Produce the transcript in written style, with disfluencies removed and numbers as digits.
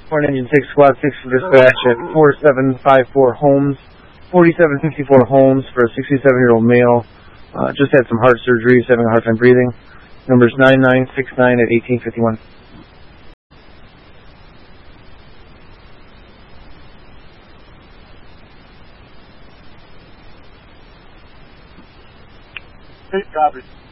Fort Engine 6, Squad 6 for dispatch at 4754 Holmes, 4754 Holmes for a 67-year-old male. Just had some heart surgery, he's having a hard time breathing. Numbers 9969 at 1851. Copy.